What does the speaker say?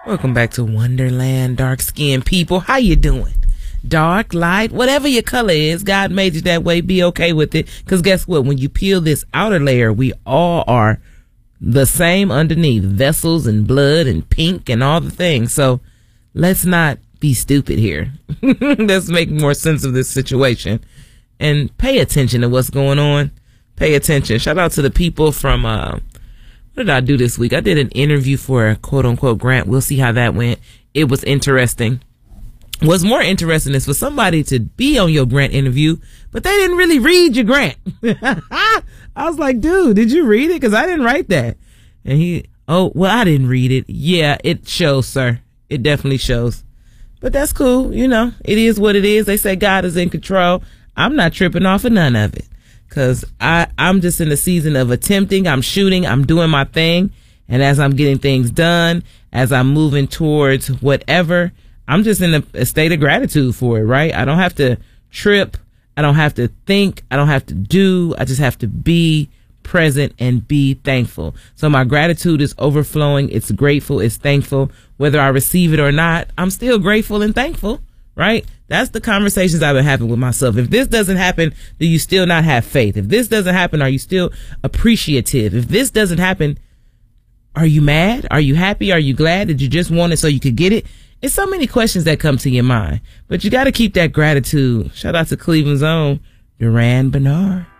Welcome back to Wonderland, dark-skinned people. How you doing? Dark, light, whatever your color is, God made you that way. Be okay with it. Because guess what? When you peel this outer layer, we all are the same underneath. Vessels and blood and pink and all the things. So let's not be stupid here. Let's make more sense of this situation. And pay attention to what's going on. Pay attention. Shout out to the people from... what did I do this week? I did an interview for a quote-unquote grant. We'll see how that went. It was interesting. What's more interesting is for somebody to be on your grant interview, but they didn't really read your grant. I was like, dude, did you read it? Because I didn't write that. And I didn't read it. Yeah, it shows, sir. It definitely shows. But that's cool. You know, it is what it is. They say God is in control. I'm not tripping off of none of it. Because I'm just in the season of attempting, I'm shooting, I'm doing my thing. And as I'm getting things done, as I'm moving towards whatever, I'm just in a state of gratitude for it, right? I don't have to trip. I don't have to think. I don't have to do. I just have to be present and be thankful. So my gratitude is overflowing. It's grateful. It's thankful. Whether I receive it or not, I'm still grateful and thankful, right? That's the conversations I've been having with myself. If this doesn't happen, do you still not have faith? If this doesn't happen, are you still appreciative? If this doesn't happen, are you mad? Are you happy? Are you glad? Did you just want it so you could get it? It's so many questions that come to your mind, but you got to keep that gratitude. Shout out to Cleveland's own Duran Bernard.